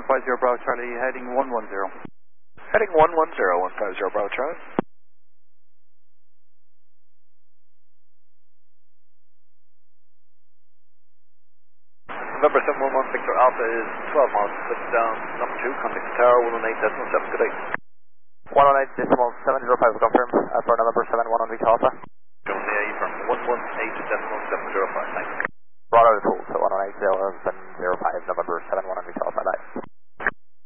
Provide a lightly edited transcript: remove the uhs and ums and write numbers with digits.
150 Bravo Charlie, heading 110. Heading 110, 150 Bravo Charlie. November 711 Victor Alpha is 12 miles, switch down number 2, contact the tower, 118.7, good day. 118.705, confirm, for November 711 Victor Alpha. From 118.705, thanks. Bravo to full, so 118.705.